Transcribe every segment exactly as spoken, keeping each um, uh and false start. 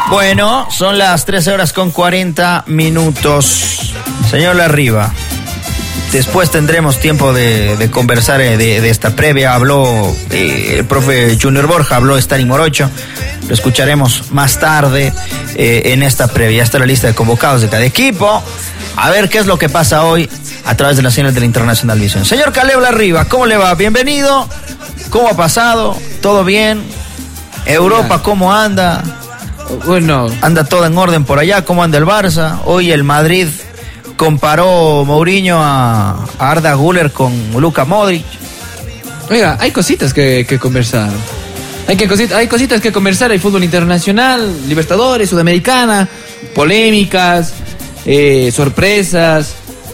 Bueno, son las trece horas con cuarenta minutos. Señor Larriva, después tendremos tiempo de, de conversar de, de esta previa. Habló eh, el profe Junior Borja, habló Stani Morocho. Lo escucharemos más tarde eh, en esta previa. Ya está la lista de convocados de cada equipo. A ver qué es lo que pasa hoy a través de las señales de la Internacional Visión. Señor Caleb Larriva, ¿cómo le va? Bienvenido. ¿Cómo ha pasado? ¿Todo bien? ¿Europa cómo anda? Bueno, anda todo en orden por allá. ¿Cómo anda el Barça? Hoy el Madrid comparó Mourinho a, a Arda Güler con Luka Modric. Oiga, hay cositas que, que conversar. Hay, que cosit- hay cositas que conversar. Hay fútbol internacional, Libertadores, Sudamericana, polémicas, eh, sorpresas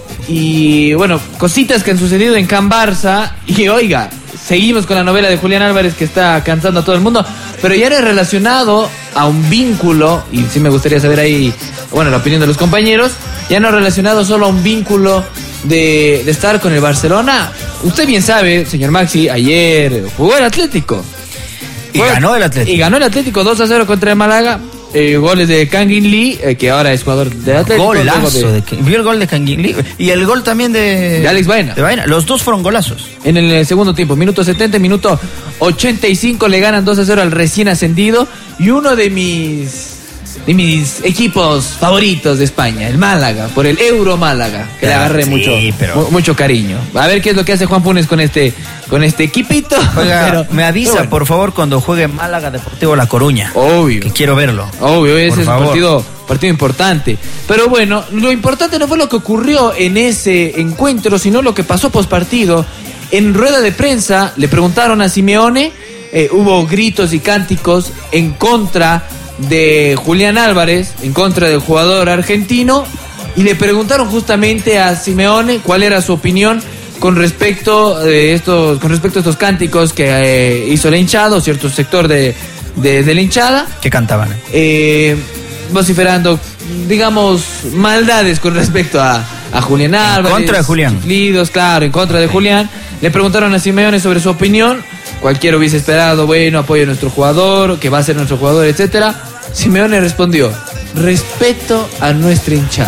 y bueno, cositas que han sucedido en Can Barça. Y oiga, seguimos con la novela de Julián Álvarez que está cansando a todo el mundo, pero ya era relacionado a un vínculo, y sí me gustaría saber ahí, bueno, la opinión de los compañeros, ya no relacionado solo a un vínculo de, de estar con el Barcelona. Usted bien sabe, señor Maxi, ayer jugó el Atlético. Y Fue, ganó el Atlético. Y ganó el Atlético dos a cero contra el Málaga. Eh, goles de Kangin Lee, eh, que ahora es jugador del Atlético. Golazo. De... De... Vio el gol de Kangin Lee. Y el gol también de... De Alex Baena. De Baena. Los dos fueron golazos. En el segundo tiempo, minuto setenta, minuto ochenta y cinco, le ganan dos a cero al recién ascendido. Y uno de mis... de mis equipos favoritos de España, el Málaga, por el Euro Málaga, que Claro, le agarré sí, mucho, pero... mu- mucho cariño. A ver qué es lo que hace Juan Funes con este, con este equipito. Oiga, pero, me avisa, pero bueno. por favor, cuando juegue Málaga Deportivo La Coruña. Obvio. Que quiero verlo. Obvio, ese Por es un favor. partido, partido importante. Pero bueno, lo importante no fue lo que ocurrió en ese encuentro, sino lo que pasó pospartido. En rueda de prensa le preguntaron a Simeone, eh, hubo gritos y cánticos en contra de Julián Álvarez, en contra del jugador argentino, y le preguntaron justamente a Simeone cuál era su opinión con respecto de estos, con respecto a estos cánticos que eh, hizo la hinchada, o cierto sector de, de, de la hinchada. ¿Qué cantaban? Eh, vociferando, digamos, maldades con respecto a, a Julián Álvarez. En contra de Julián. Chiflidos, claro, en contra de Julián. Le preguntaron a Simeone sobre su opinión. Cualquiera hubiese esperado, bueno, apoyo a nuestro jugador, que va a ser nuestro jugador, etcétera. Simeone respondió, respeto a nuestra hinchada.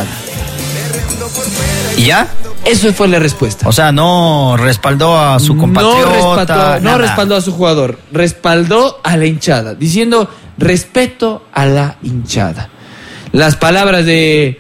¿Y ya? Eso fue la respuesta. O sea, no respaldó a su compatriota. No, respaldó, no nada. respaldó a su jugador, respaldó a la hinchada, diciendo respeto a la hinchada. Las palabras de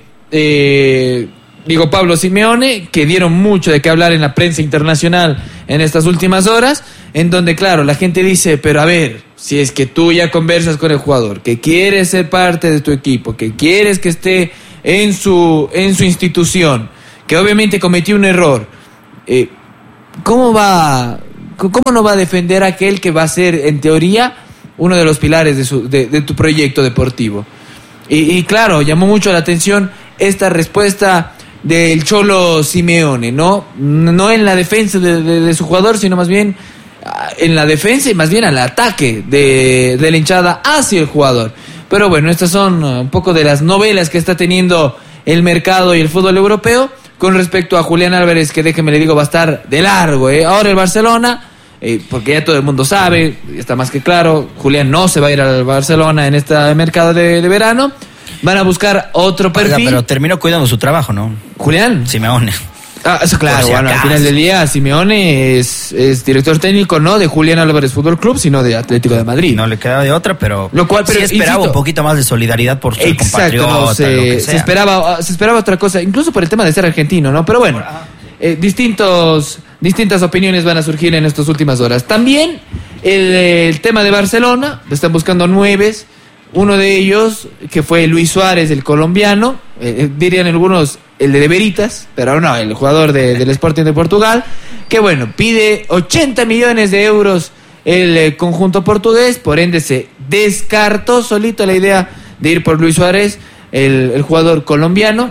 eh, digo Pablo Simeone, que dieron mucho de qué hablar en la prensa internacional en estas últimas horas, en donde, claro, la gente dice, pero a ver, si es que tú ya conversas con el jugador, que quieres ser parte de tu equipo, que quieres que esté en su, en su institución, que obviamente cometió un error, eh, ¿cómo va, cómo no va a defender a aquel que va a ser, en teoría, uno de los pilares de, su, de, de tu proyecto deportivo? Y, y claro, llamó mucho la atención esta respuesta del Cholo Simeone, ¿no? No en la defensa de, de, de su jugador, sino más bien en la defensa y más bien al ataque de, de la hinchada hacia el jugador. Pero bueno, estas son un poco de las novelas que está teniendo el mercado y el fútbol europeo con respecto a Julián Álvarez, que déjeme le digo va a estar de largo, ¿eh? Ahora el Barcelona, eh, porque ya todo el mundo sabe, está más que claro, Julián no se va a ir al Barcelona en este mercado de, de verano. Van a buscar otro perfil. Oiga, pero terminó cuidando su trabajo, ¿no? Julián. Simeone. Ah, eso claro, si bueno, al acaso. final del día Simeone es, es director técnico no de Julián Álvarez Fútbol Club, sino de Atlético de Madrid. No le quedaba de otra, pero, Lo cual, pero sí esperaba insisto, un poquito más de solidaridad por su Exacto, compatriota, no, se, lo que sea. se esperaba, se esperaba otra cosa, incluso por el tema de ser argentino, ¿no? Pero bueno, eh, distintos, distintas opiniones van a surgir en estas últimas horas. También el, el tema de Barcelona, están buscando nueves. Uno de ellos, que fue Luis Suárez, el colombiano, eh, dirían algunos el de Veritas, pero no, el jugador de, del Sporting de Portugal, que bueno, pide ochenta millones de euros el eh, conjunto portugués, por ende se descartó solito la idea de ir por Luis Suárez, el, el jugador colombiano.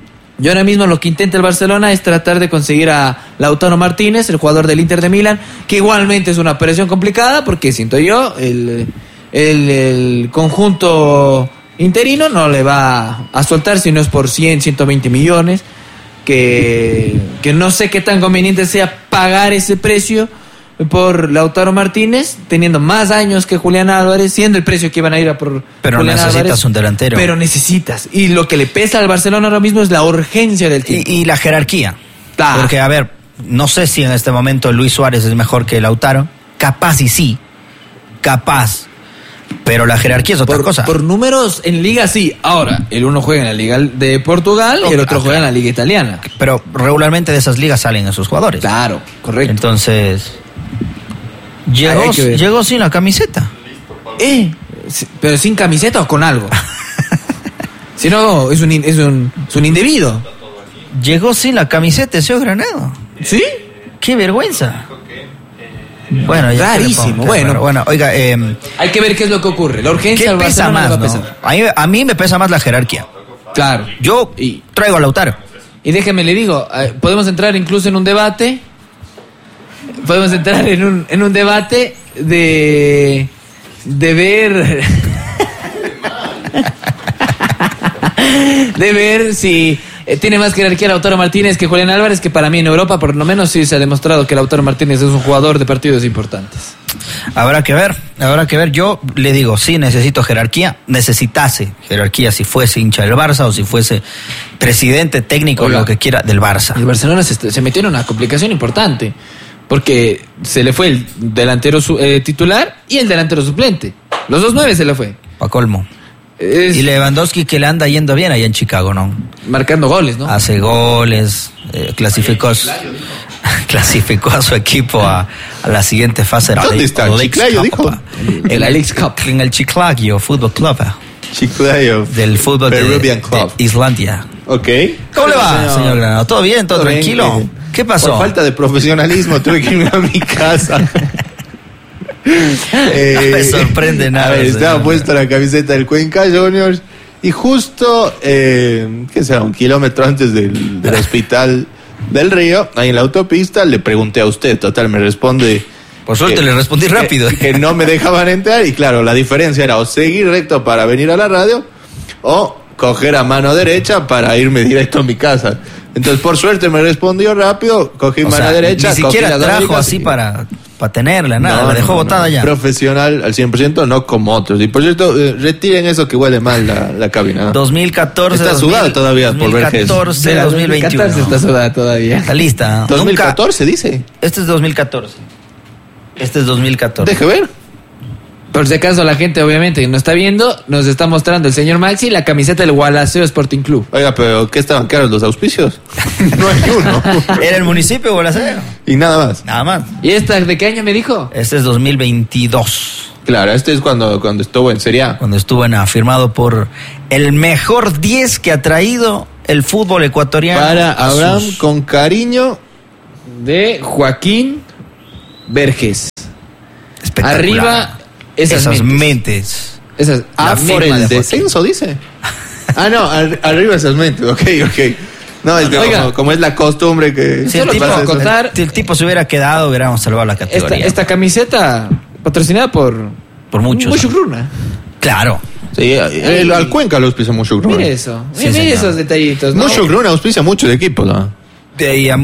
Y ahora mismo lo que intenta el Barcelona es tratar de conseguir a Lautaro Martínez, el jugador del Inter de Milán, que igualmente es una operación complicada, porque siento yo, el... El, el conjunto interino no le va a soltar si no es por cien, ciento veinte millones, que, que no sé qué tan conveniente sea pagar ese precio por Lautaro Martínez, teniendo más años que Julián Álvarez, siendo el precio que iban a ir a por pero Julián necesitas Álvarez, un delantero. Pero necesitas. Y lo que le pesa al Barcelona ahora mismo es la urgencia del tiempo. Y, y la jerarquía. Ah. Porque, a ver, no sé si en este momento Luis Suárez es mejor que Lautaro. Capaz y sí. Capaz. Pero la jerarquía es otra por, cosa. Por números en liga sí. Ahora, el uno juega en la liga de Portugal y el otro juega en la liga italiana. Pero regularmente de esas ligas salen esos jugadores. Claro, correcto. Entonces, llegó, Hay que ver. llegó sin la camiseta. Eh, sí, pero sin camiseta o con algo. Si no, es un, in- es un, es un indebido. Llegó sin la camiseta, ese Granado. ¿Sí? ¡Qué vergüenza! Bueno, ya Rarísimo, que le pongo, bueno. pero bueno, oiga, eh, Hay que ver qué es lo que ocurre. La urgencia ¿qué al pesa Barcelona le va más, a no? pesar. A mí, a mí me pesa más la jerarquía. Claro. Yo Y- traigo a Lautaro. Y déjeme le digo, eh, podemos entrar incluso en un debate. Podemos entrar en un, en un debate de. de ver. de ver si eh, tiene más jerarquía Lautaro Martínez que Julián Álvarez, que para mí en Europa por lo menos sí se ha demostrado que Lautaro Martínez es un jugador de partidos importantes. Habrá que ver, habrá que ver. Yo le digo, sí necesito jerarquía, necesitase jerarquía si fuese hincha del Barça o si fuese presidente técnico, Oiga. lo que quiera, del Barça. El Barcelona se, se metió en una complicación importante porque se le fue el delantero su- eh, titular y el delantero suplente. Los dos nueve se le fue. Pa' colmo. Es Y Lewandowski que le anda yendo bien allá en Chicago, ¿no? marcando goles, ¿no? Hace goles, eh, clasificó, a su- clasificó a su equipo a, a la siguiente fase de la ¿Dónde League- está? Leagues ¿Chiclayo, Cup, dijo? papá. En la Leagues Cup. En el Chiclayo Fútbol Club, eh, Chiclayo. del fútbol de, Peruvian Club. de Islandia. Ok. ¿Cómo le va, Señor. señor Granado? ¿Todo bien? ¿Todo, Todo bien, tranquilo? eh, ¿Qué pasó? Por falta de profesionalismo tuve que irme a mi casa. Eh, No me sorprende nada, A ver, estaba señor. puesta la camiseta del Cuenca Juniors y justo, eh, ¿qué será? Un kilómetro antes del, del hospital del Río, ahí en la autopista, le pregunté a usted, total, me responde... Por suerte que- le respondí rápido. Que, que no me dejaban entrar y claro, la diferencia era o seguir recto para venir a la radio o coger a mano derecha para irme directo a mi casa. Entonces, por suerte me respondió rápido, cogí O mano sea, derecha, ni cogí siquiera las trajo amigas así y- para, para tenerla, nada, No, la no, dejó no, botada no. ya. Profesional al cien por ciento, no como otros. Y por cierto, eh, retiren eso que huele mal la, la cabina. dos mil catorce, Está dos mil, sudada todavía por ver que es. dos mil catorce, De la dos mil veintiuno. catorce está sudada todavía. Está lista. dos mil Nunca- catorce dice. Este es dos mil catorce. Este es dos mil catorce. Deje ver. Por si acaso la gente obviamente que no está viendo, nos está mostrando el señor Maxi la camiseta del Gualaceo Sporting Club. Oiga, pero ¿qué estaban caros los auspicios? No hay uno. ¿Era el municipio o el acero? Y nada más. Nada más. ¿Y esta de qué año me dijo? Este es dos mil veintidós. Claro, este es cuando, cuando estuvo en Serie A. Cuando estuvo en afirmado por el mejor diez que ha traído el fútbol ecuatoriano. Para a Abraham, sus- con cariño. De Joaquín Verges. Espectacular. Arriba esas, esas mentes. mentes. Esas, Ah, la por misma el de Joaquín. descenso, dice. Ah, no, ar- arriba esas mentes. Ok, ok. No, es que Oiga. como, como es la costumbre que... Si el, Solo tipo, para contar- si el tipo se hubiera quedado, hubiéramos salvado la Esta, categoría. esta camiseta patrocinada por Por muchos. Mucho Gruna. Claro. Sí, el, al Cuenca lo auspicia mucho Gruna. Mire eso. Sí, Mire señor. esos detallitos. ¿no? Mucho Gruna auspicia muchos equipos, ¿no? De ahí a